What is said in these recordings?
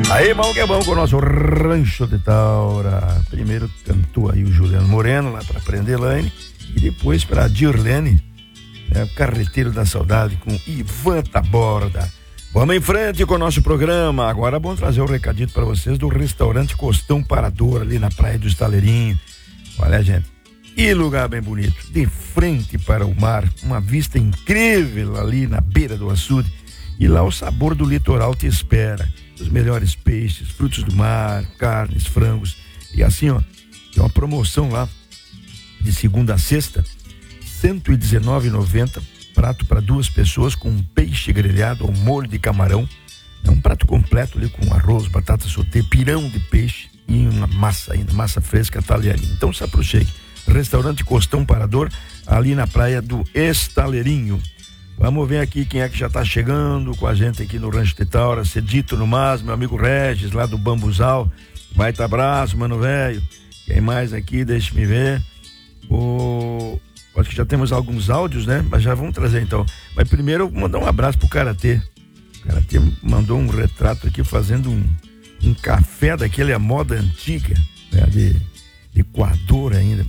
Aí, vamos que é bom com o nosso Rancho de Taura. Primeiro cantou aí o Juliano Moreno lá para aprender Elaine, e depois para a Dirlene, o Carreteiro da Saudade com Ivan Taborda. Vamos em frente com o nosso programa. Agora vamos trazer um recadito para vocês do restaurante Costão Parador ali na Praia do Estaleirinho. Olha, gente, que lugar bem bonito, de frente para o mar, uma vista incrível ali na beira do açude, e lá o sabor do litoral te espera. Os melhores peixes, frutos do mar, carnes, frangos. E assim, ó, tem uma promoção lá de segunda a sexta, R$119,90, prato para 2 pessoas com um peixe grelhado ao molho de camarão. É um prato completo ali com arroz, batata sauté, pirão de peixe e uma massa ainda, massa fresca talharinha. Então se aproxime. Restaurante Costão Parador, ali na Praia do Estaleirinho. Vamos ver aqui quem é que já está chegando com a gente aqui no Rancho de Taura. Cedito no Mas, meu amigo Regis, lá do Bambuzal. Vai tá abraço, mano velho. Quem mais aqui? Deixa-me ver. Acho que já temos alguns áudios, né? Mas já vamos trazer então. Mas primeiro eu vou mandar um abraço pro Karatê. O Karatê mandou um retrato aqui fazendo um café daquele a moda antiga, né? De Equador ainda.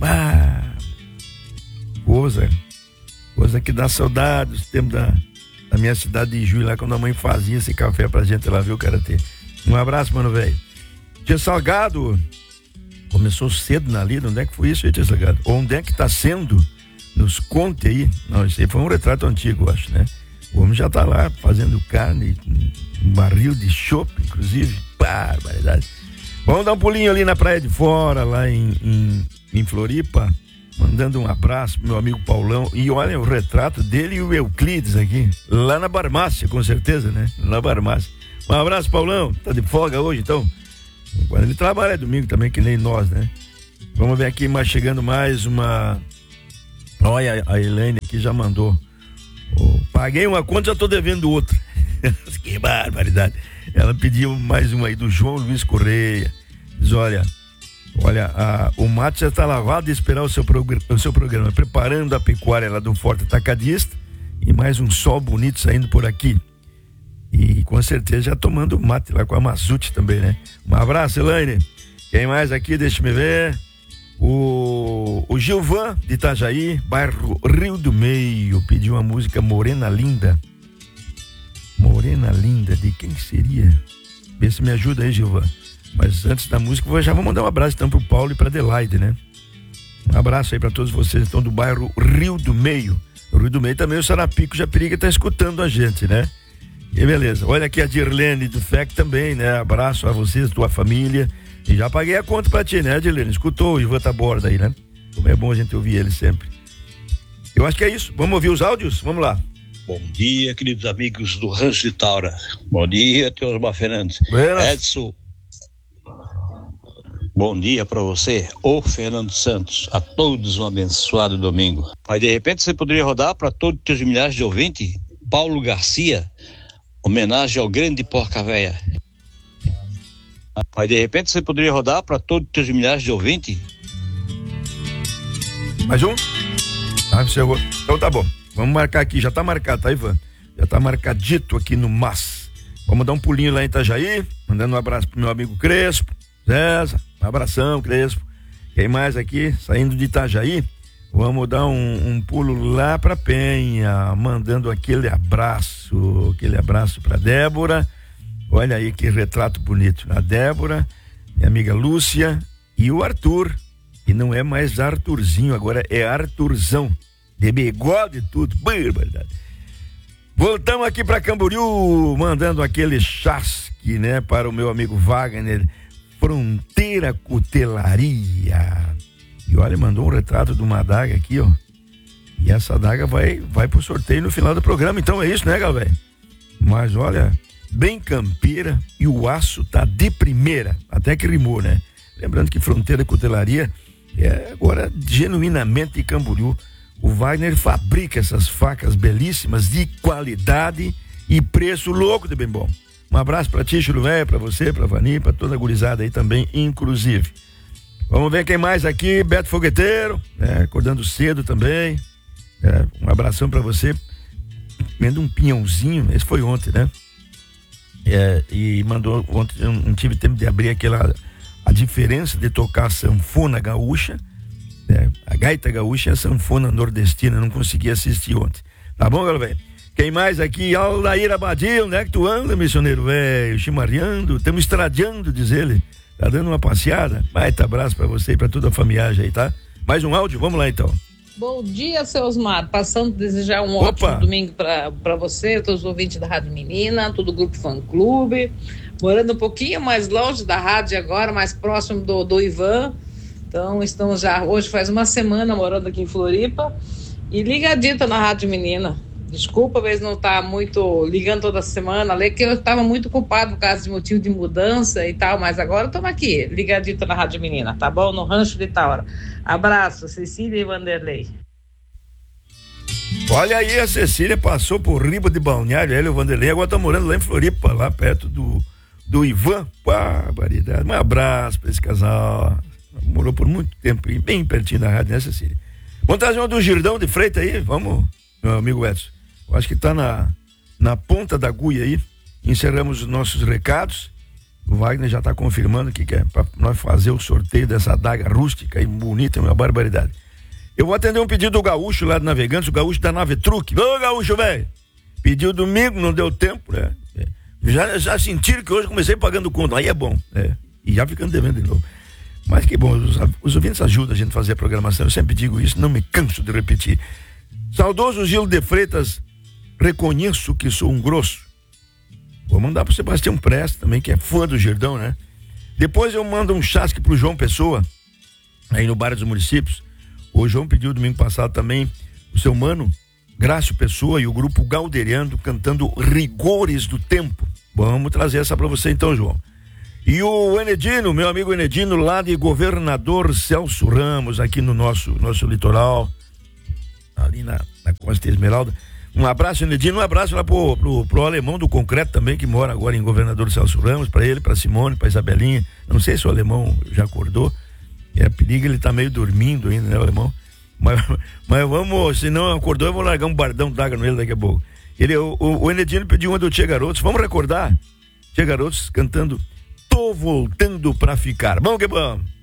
Coisa que dá saudade dos tempos da minha cidade de Juiz, lá quando a mãe fazia esse café pra gente lá, viu, Karatê? Um abraço, mano, velho. Tia Salgado, começou cedo na lida. Onde é que foi isso aí, Tia Salgado? Onde é que tá sendo? Nos conte aí. Não, isso aí foi um retrato antigo, eu acho, né? O homem já tá lá fazendo carne, um barril de chopp, inclusive. Barbaridade. Vamos dar um pulinho ali na Praia de Fora, lá em Floripa. Mandando um abraço pro meu amigo Paulão. E olha o retrato dele e o Euclides aqui. Lá na Barmácia, com certeza, né? Na Barmácia. Um abraço, Paulão. Tá de folga hoje, então? Quando ele trabalha é domingo também, que nem nós, né? Vamos ver aqui, mas chegando mais uma... Olha, a Elaine aqui já mandou. Paguei uma conta, já tô devendo outra. Que barbaridade. Ela pediu mais uma aí do João Luiz Correia. Diz, olha, o mate já está lavado e esperar o seu programa, preparando a pecuária lá do Forte Atacadista, e mais um sol bonito saindo por aqui. E com certeza já tomando mate lá com a Mazute também, né? Um abraço, Elaine. Quem mais aqui? Deixa eu ver. O Gilvan de Itajaí, bairro Rio do Meio, pediu uma música Morena Linda. Morena Linda, de quem seria? Vê se me ajuda aí, Gilvan. Mas antes da música, já vou mandar um abraço então pro Paulo e pra Adelaide, né? Um abraço aí pra todos vocês, então, do bairro Rio do Meio. O Rio do Meio também, o Sarapico Japirica tá escutando a gente, né? E beleza. Olha aqui a Dirlene do FEC também, né? Abraço a vocês, tua família. E já paguei a conta pra ti, né, Dirlene? Escutou o Ivan Taborda aí, né? Como é bom a gente ouvir ele sempre. Eu acho que é isso. Vamos ouvir os áudios? Vamos lá. Bom dia, queridos amigos do Rancho de Taura. Bom dia, Teosmar Fernandes. Buenas. Edson. Bom dia para você, ô Fernando Santos. A todos um abençoado domingo. Mas de repente você poderia rodar para todos os teus milhares de ouvintes, Paulo Garcia, homenagem ao grande Porca Véia. Mas de repente você poderia rodar para todos os teus milhares de ouvintes. Mais um? Chegou. Então tá bom. Vamos marcar aqui, já tá marcado, tá, Ivan? Já tá marcadito aqui no Mas. Vamos dar um pulinho lá em Itajaí, mandando um abraço pro meu amigo Crespo, César, um abração, Crespo. Quem mais aqui? Saindo de Itajaí, vamos dar um pulo lá pra Penha, mandando aquele abraço pra Débora. Olha aí que retrato bonito. A Débora, minha amiga Lúcia e o Arthur. E não é mais Arthurzinho, agora é Arthurzão. De bigode e tudo. Barbaridade. Voltamos aqui para Camboriú, mandando aquele chasque, né, para o meu amigo Wagner, Fronteira Cutelaria. E olha, mandou um retrato de uma adaga aqui, ó. E essa adaga vai pro sorteio no final do programa. Então é isso, né, galera? Mas olha, bem campeira e o aço tá de primeira. Até que rimou, né? Lembrando que Fronteira Cutelaria é agora genuinamente de Camboriú. O Wagner fabrica essas facas belíssimas de qualidade e preço louco de bem bom. Um abraço pra ti, Chulo Véia, pra você, pra Vani, pra toda a gurizada aí também, inclusive. Vamos ver quem mais aqui, Beto Fogueteiro, né, acordando cedo também. Um abração pra você. Comendo um pinhãozinho, esse foi ontem, né? E mandou ontem, não tive tempo de abrir a diferença de tocar sanfona gaúcha, a gaita gaúcha e a sanfona nordestina. Não consegui assistir ontem. Tá bom, galera, velho? Quem mais aqui? Aldair Abadia, onde é que tu anda, missioneiro velho? Chimarreando, estamos estradeando, diz ele. Tá dando uma passeada? Baita abraço pra você e pra toda a família aí, tá? Mais um áudio? Vamos lá então. Bom dia, seu Osmar. Passando a desejar um ótimo domingo para você, todos os ouvintes da Rádio Menina, todo o grupo Fã Clube. Morando um pouquinho mais longe da rádio agora, mais próximo do Ivan. Então, estamos já, hoje faz uma semana morando aqui em Floripa. E ligadita na Rádio Menina. Desculpa, às vezes não tá muito ligando toda semana, que eu estava muito ocupado por causa de motivo de mudança e tal, mas agora estamos aqui, ligadita na Rádio Menina, tá bom? No Rancho de Taura. Abraço, Cecília e Vanderlei. Olha aí, a Cecília passou por Riba de Balneário, ela e o Vanderlei, agora tá morando lá em Floripa, lá perto do Ivan. Barbaridade. Um abraço pra esse casal. Morou por muito tempo bem pertinho da rádio, né, Cecília? Vamos trazer uma do Girdão de Freitas aí, vamos, meu amigo Edson. Eu acho que tá na ponta da agulha aí. Encerramos os nossos recados. O Wagner já tá confirmando que é pra nós fazer o sorteio dessa adaga rústica e bonita, é uma barbaridade. Eu vou atender um pedido do Gaúcho lá de Navegantes, o Gaúcho da Nave Truque. Ô, Gaúcho, velho! Pediu domingo, não deu tempo, né? Já sentiram que hoje comecei pagando conta, aí é bom, e já ficando devendo de novo. Mas que bom, os ouvintes ajudam a gente a fazer a programação, eu sempre digo isso, não me canso de repetir. Saudoso Gil de Freitas, reconheço que sou um grosso. Vou mandar pro Sebastião Presta também, que é fã do Girdão, né? Depois eu mando um chasque pro João Pessoa, aí no Bar dos Municípios. O João pediu domingo passado também o seu mano, Grácio Pessoa e o grupo Galderiano cantando Rigores do Tempo. Vamos trazer essa pra você então, João. E o Enedino, meu amigo Enedino, lá de Governador Celso Ramos, aqui no nosso litoral, ali na Costa Esmeralda. Um abraço, Enedino, um abraço lá pro alemão do concreto também, que mora agora em Governador Celso Ramos, pra ele, pra Simone, pra Isabelinha. Não sei se o alemão já acordou. É perigo, ele tá meio dormindo ainda, né, o alemão? Mas vamos, se não acordou, eu vou largar um bardão d'água nele daqui a pouco. O Enedino pediu uma do Tchê Garotos. Vamos recordar? Tchê Garotos cantando Tô Voltando Pra Ficar. Bom que bom.